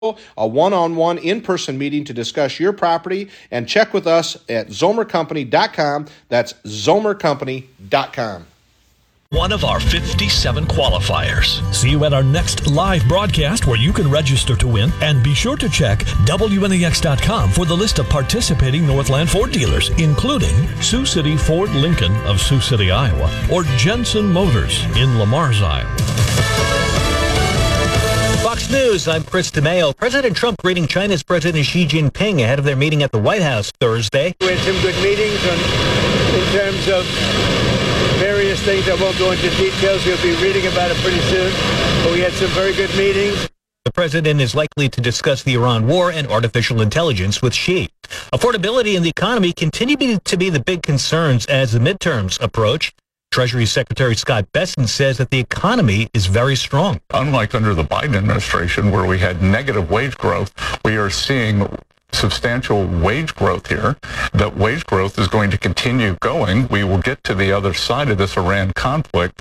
a one-on-one in-person meeting to discuss your property, and check with us at zomercompany.com. That's zomercompany.com. One of our 57 qualifiers. See you at our next live broadcast where you can register to win, and be sure to check WNEX.com for the list of participating Northland Ford dealers, including Sioux City Ford Lincoln of Sioux City, Iowa, or Jensen Motors in Lamar's, Iowa. Fox News, I'm Chris DeMeo. President Trump greeting China's President Xi Jinping ahead of their meeting at the White House Thursday. We had some good meetings in terms of various things. I won't go into details. You'll be reading about it pretty soon. But we had some very good meetings. The president is likely to discuss the Iran war and artificial intelligence with Xi. Affordability and the economy continue to be the big concerns as the midterms approach. Treasury Secretary Scott Bessent says that the economy is very strong. Unlike under the Biden administration, where we had negative wage growth, we are seeing substantial wage growth here. That wage growth is going to continue going. We will get to the other side of this Iran conflict